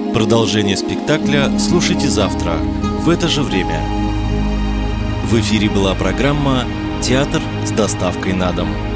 Продолжение спектакля слушайте завтра в это же время. В эфире была программа «Театр с доставкой на дом».